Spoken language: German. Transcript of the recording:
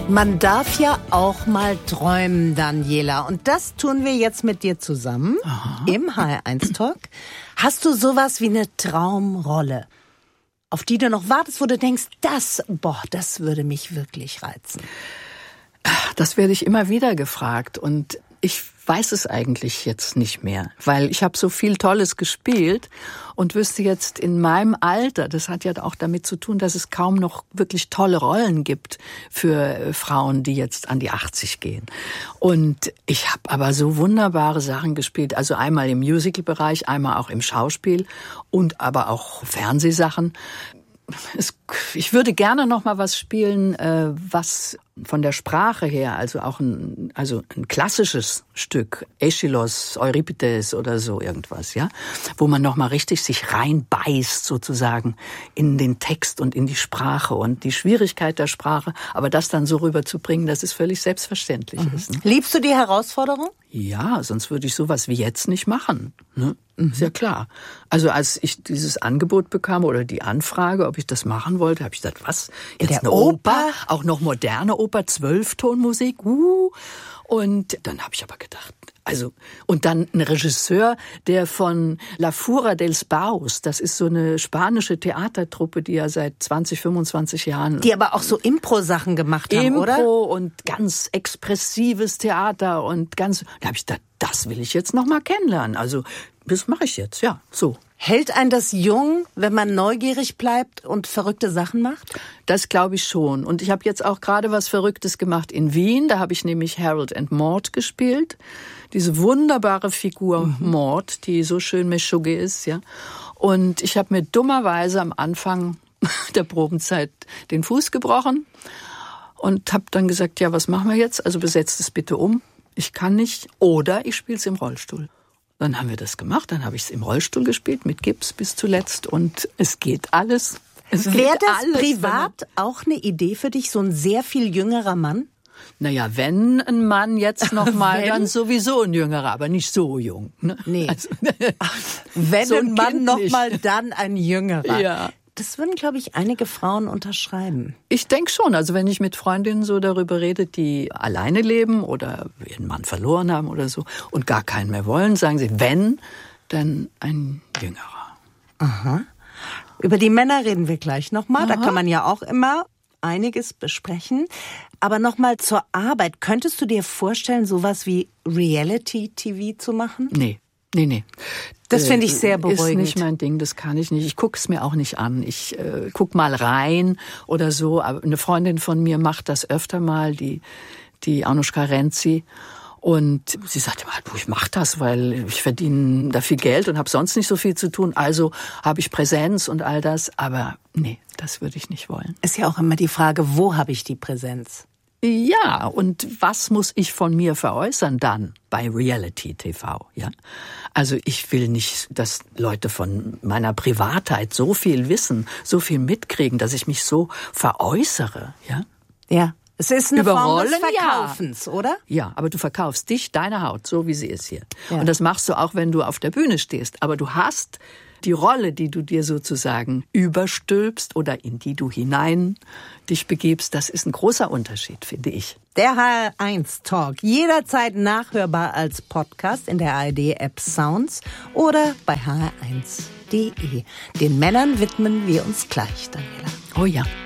Man darf ja auch mal träumen, Daniela. Und das tun wir jetzt mit dir zusammen. Aha. Im HR1 Talk. Hast du sowas wie eine Traumrolle, auf die du noch wartest, wo du denkst, das würde mich wirklich reizen? Das werde ich immer wieder gefragt und ich weiß es eigentlich jetzt nicht mehr, weil ich habe so viel Tolles gespielt und wüsste jetzt in meinem Alter, das hat ja auch damit zu tun, dass es kaum noch wirklich tolle Rollen gibt für Frauen, die jetzt an die 80 gehen. Und ich habe aber so wunderbare Sachen gespielt, also einmal im Musical-Bereich, einmal auch im Schauspiel und aber auch Fernsehsachen. Ich würde gerne noch mal was spielen, was von der Sprache her, also auch ein klassisches Stück, Aeschylus, Euripides oder so irgendwas, ja, wo man noch mal richtig sich reinbeißt sozusagen in den Text und in die Sprache und die Schwierigkeit der Sprache, aber das dann so rüberzubringen, dass es völlig selbstverständlich ist. Ne? Liebst du die Herausforderung? Ja, sonst würde ich sowas wie jetzt nicht machen. Ne? Ist ja klar. Also als ich dieses Angebot bekam oder die Anfrage, ob ich das machen wollte, habe ich gesagt, was? Jetzt eine Oper? Auch noch moderne Oper, 12-Tonmusik? Und dann habe ich aber gedacht, und dann ein Regisseur, der von La Fura dels Baus, das ist so eine spanische Theatertruppe, die ja seit 20, 25 Jahren... Die aber auch so Impro-Sachen gemacht haben, oder? Impro und ganz expressives Theater und da habe ich gedacht, das will ich jetzt noch mal kennenlernen. Also das mache ich jetzt, ja, so. Hält einen das jung, wenn man neugierig bleibt und verrückte Sachen macht? Das glaube ich schon. Und ich habe jetzt auch gerade was Verrücktes gemacht in Wien. Da habe ich nämlich Harold and Maude gespielt. Diese wunderbare Figur Maude, die so schön Meschugge ist, ja. Und ich habe mir dummerweise am Anfang der Probenzeit den Fuß gebrochen und habe dann gesagt, ja, was machen wir jetzt? Also besetzt es bitte um. Ich kann nicht. Oder ich spiele es im Rollstuhl. Dann haben wir das gemacht, dann habe ich es im Rollstuhl gespielt, mit Gips bis zuletzt und es geht alles. Wäre das privat auch eine Idee für dich, so ein sehr viel jüngerer Mann? Naja, wenn ein Mann jetzt noch mal, dann sowieso ein jüngerer, aber nicht so jung. Ne? Nee. Wenn so ein Mann noch mal, dann ein jüngerer. Ja. Das würden, glaube ich, einige Frauen unterschreiben. Ich denke schon. Also wenn ich mit Freundinnen so darüber rede, die alleine leben oder ihren Mann verloren haben oder so und gar keinen mehr wollen, sagen sie, wenn, dann ein Jüngerer. Aha. Über die Männer reden wir gleich nochmal. Da kann man ja auch immer einiges besprechen. Aber nochmal zur Arbeit. Könntest du dir vorstellen, sowas wie Reality-TV zu machen? Nee. Das finde ich sehr beruhigend. Ist nicht mein Ding, das kann ich nicht. Ich gucke es mir auch nicht an. Ich guck mal rein oder so. Aber eine Freundin von mir macht das öfter mal, die Anushka Renzi. Und sie sagte mal, ich mache das, weil ich verdiene da viel Geld und habe sonst nicht so viel zu tun. Also habe ich Präsenz und all das. Aber nee, das würde ich nicht wollen. Ist ja auch immer die Frage, wo habe ich die Präsenz? Ja, und was muss ich von mir veräußern dann bei Reality TV, ja? Also ich will nicht, dass Leute von meiner Privatheit so viel wissen, so viel mitkriegen, dass ich mich so veräußere, ja? Ja. Es ist eine Form des Verkaufens, ja. Oder? Ja, aber du verkaufst dich, deine Haut, so wie sie ist hier. Ja. Und das machst du auch, wenn du auf der Bühne stehst. Aber du hast die Rolle, die du dir sozusagen überstülpst oder in die du hinein dich begibst, das ist ein großer Unterschied, finde ich. Der HR1 Talk, jederzeit nachhörbar als Podcast in der ARD-App Sounds oder bei hr1.de. Den Männern widmen wir uns gleich, Daniela. Oh ja.